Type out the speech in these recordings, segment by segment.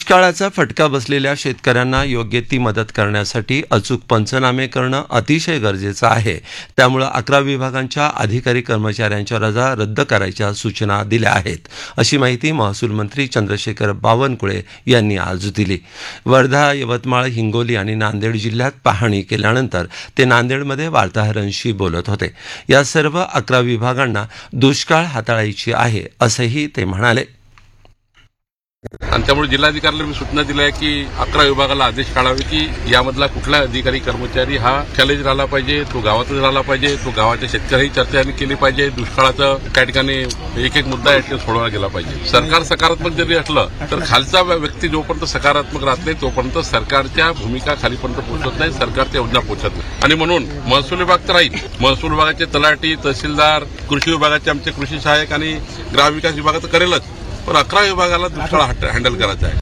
दुष्काळाचा फटका बसलेल्या शेतकऱ्यांना योग्य ती मदत करण्यासाठी अचूक पंचनामे करणं अतिशय गरजेचं आहे. त्यामुळे 11 विभागांच्या अधिकारी कर्मचाऱ्यांच्या रजा रद्द करायच्या सूचना दिल्या आहेत, अशी माहिती महसूल मंत्री चंद्रशेखर बावनकुळे यांनी आज दिली. वर्धा, यवतमाळ, हिंगोली आणि नांदेड जिल्ह्यात पाहणी केल्यानंतर ते नांदेडमध्ये वार्ताहरांशी बोलत होते. या सर्व 11 विभागांना दुष्काळ हाताळायची आहे, असंही ते म्हणाले. आणि त्यामुळे जिल्हाधिकाऱ्याला मी सूचना दिल्या आहे की 11 विभागाला आदेश काढावे की यामधला कुठला अधिकारी कर्मचारी हा चॅलेंज राहिला पाहिजे, तो गावातच राहिला पाहिजे, तो गावाच्या शेतकऱ्याही चर्चा केली पाहिजे. दुष्काळाचं त्या ठिकाणी एक मुद्दा या ठिकाणी सोडवला गेला पाहिजे. सरकार सकारात्मक जरी असलं तर खालचा व्यक्ती जोपर्यंत सकारात्मक राहत नाही तोपर्यंत सरकारच्या भूमिका खालीपर्यंत पोहोचत नाही, सरकारच्या योजना पोहोचत नाही. आणि म्हणून महसूल विभाग तर राहील, महसूल विभागाचे तलाठी, तहसीलदार, कृषी विभागाचे आमचे कृषी सहाय्यक आणि ग्रामविकास विभाग तर करेलच, पण 11 विभागाला दुष्काळ हँडल करायचा आहे.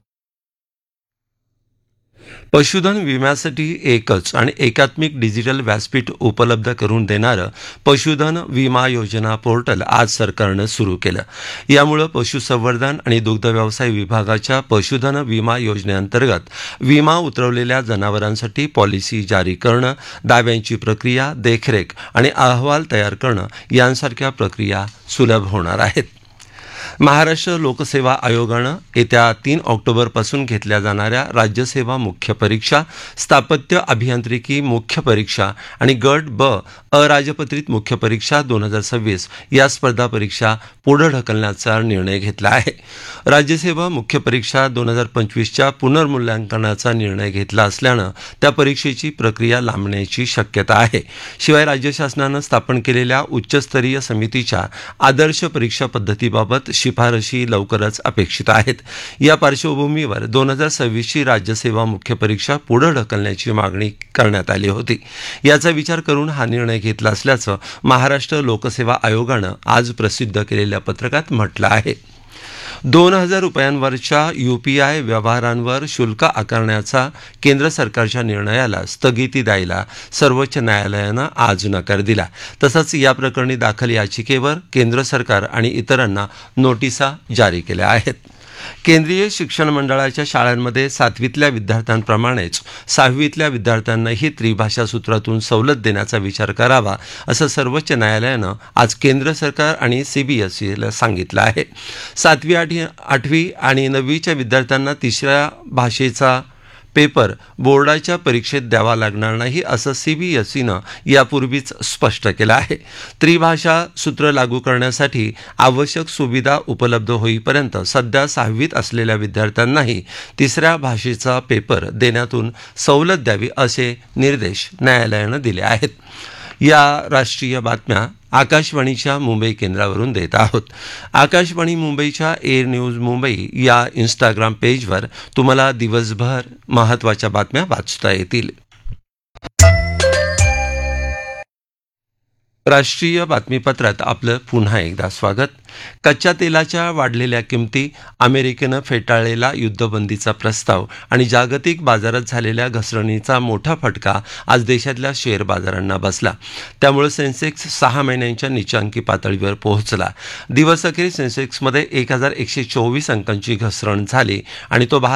पशुधन विम्यासाठी एकच आणि एकात्मिक डिजिटल व्यासपीठ उपलब्ध करून देणारं पशुधन विमा योजना पोर्टल आज सरकारनं सुरू केलं. यामुळे पशुसंवर्धन आणि दुग्धव्यवसाय विभागाच्या पशुधन विमा योजनेअंतर्गत विमा उतरवलेल्या जनावरांसाठी पॉलिसी जारी करणं, दाव्यांची प्रक्रिया, देखरेख आणि अहवाल तयार करणं यांसारख्या प्रक्रिया सुलभ होणार आहेत. महाराष्ट्र लोकसेवा आयोगानं येत्या 3 ऑक्टोबरपासून घेतल्या जाणाऱ्या राज्यसेवा मुख्य परीक्षा, स्थापत्य अभियांत्रिकी मुख्य परीक्षा आणि गट ब अराजपत्रित मुख्य परीक्षा 2026 या स्पर्धा परीक्षा पुढे ढकलण्याचा निर्णय घेतला आहे. राज्यसेवा मुख्य परीक्षा 2025च्या पुनर्मूल्यांकनाचा निर्णय घेतला असल्यानं त्या परीक्षेची प्रक्रिया लांबण्याची शक्यता आहे. शिवाय राज्य शासनानं स्थापन केलेल्या उच्चस्तरीय समितीच्या आदर्श परीक्षा पद्धतीबाबत शिफारशी लवकरच अपेक्षित आहेत. या पार्श्वभूमीवर 2026ची राज्यसेवा मुख्य परीक्षा पुढे ढकलण्याची मागणी करण्यात आली होती. याचा विचार करून हा निर्णय घेतला असल्याचं महाराष्ट्र लोकसेवा आयोगानं आज प्रसिद्ध केलेल्या पत्रकात म्हटलं आहे. 2,000 रुपयांवरच्या UPI व्यवहारांवर शुल्क आकारण्याचा केंद्र सरकारच्या निर्णयाला स्थगिती द्यायला सर्वोच्च न्यायालयानं आज नकार दिला. तसंच या प्रकरणी दाखल याचिकेवर केंद्र सरकार आणि इतरांना नोटिसा जारी केल्या आहेत. केंद्रीय शिक्षण मंडळाच्या शाळांमध्ये 7वीतल्या विद्यार्थ्यांप्रमाणेच 6वीतल्या विद्यार्थ्यांनाही त्रिभाषा सूत्रातून सवलत देण्याचा विचार करावा, असं सर्वोच्च न्यायालयानं आज केंद्र सरकार आणि CBSEला सांगितलं आहे. 7वी, 8वी आणि 9वीच्या विद्यार्थ्यांना तिसऱ्या भाषेचा पेपर बोर्डाच्या परीक्षेत द्यावा लागणार नाही, असं CBSEनं यापूर्वीच स्पष्ट केलं आहे. त्रिभाषा सूत्र लागू करण्यासाठी आवश्यक सुविधा उपलब्ध होईपर्यंत सध्या 6वीत असलेल्या विद्यार्थ्यांनाही तिसऱ्या भाषेचा पेपर देण्यातून सवलत द्यावी, असे निर्देश न्यायालयानं दिले आहेत. या राष्ट्रीय बातम्या आकाशवाणीच्या मुंबई केंद्रावरून देत आहोत. आकाशवाणी मुंबईच्या एअर न्यूज मुंबई या इंस्टाग्राम पेजवर तुम्हाला दिवसभर महत्त्वाच्या बातम्या वाचता येतील. राष्ट्रीय बातमीपत्रात आपलं पुन्हा एकदा स्वागत. कच्च्या तेलाच्या वाढलेल्या किमती, अमेरिकेनं फेटाळलेला युद्धबंदीचा प्रस्ताव आणि जागतिक बाजारात झालेल्या घसरणीचा मोठा फटका आज देशातल्या शेअर बाजारांना बसला. त्यामुळे सेन्सेक्स 6 महिन्यांच्या नीचांकी पातळीवर पोहोचला. दिवसअखेर सेन्सेक्समध्ये 1,124 अंकांची घसरण झाली आणि तो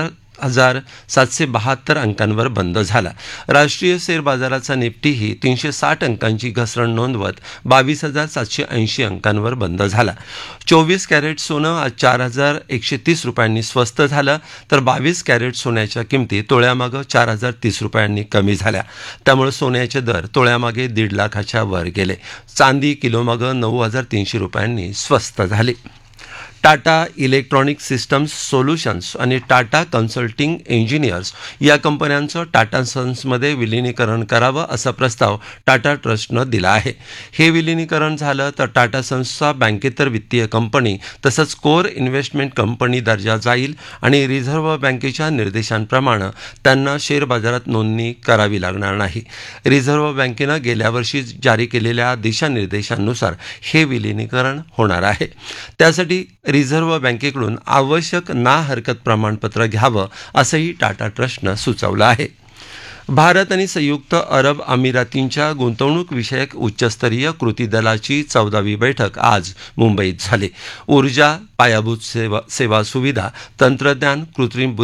72,772 अंकांवर बंद झाला. राष्ट्रीय शेअर बाजाराचा निफ्टीही 360 अंकांची घसरण नोंदवत 22,780 अंकांवर बंद झाला. 24 कॅरेट सोनं आज 4,130 रुपयांनी स्वस्त झालं, तर 22 कॅरेट सोन्याच्या किमती तोळ्यामागं 4,030 रुपयांनी कमी झाल्या. त्यामुळे सोन्याचे दर तोळ्यामागे 1.5 लाखाच्या वर गेले. चांदी किलोमागं 9,300 रुपयांनी स्वस्त झाली. टाटा इलेक्ट्रॉनिक सिस्टम्स सोल्युशन्स आणि टाटा कन्सल्टिंग इंजिनियर्स या कंपन्यांचं टाटा सन्समध्ये विलिनीकरण करावं, असा प्रस्ताव टाटा ट्रस्टनं दिला आहे. हे विलिनीकरण झालं तर टाटा सन्सचा बँकेतर वित्तीय कंपनी तसंच कोर इन्व्हेस्टमेंट कंपनी दर्जा जाईल आणि रिझर्व्ह बँकेच्या निर्देशांप्रमाणे त्यांना शेअर बाजारात नोंदणी करावी लागणार नाही. रिझर्व्ह बँकेनं गेल्या वर्षी जारी केलेल्या दिशानिर्देशांनुसार हे विलिनीकरण होणार आहे. त्यासाठी रिझर्व्ह बँकेकडून आवश्यक ना हरकत प्रमाणपत्र घ्यावं, असंही टाटा ट्रस्टनं सुचवलं आहे. भारत आणि संयुक्त अरब अमिरातींच्या गुंतवणूक विषयक उच्चस्तरीय कृती दलाची 14वी बैठक आज मुंबईत झाली. ऊर्जा, पायाभूत सेवा सुविधा, तंत्रज्ञान, कृत्रिम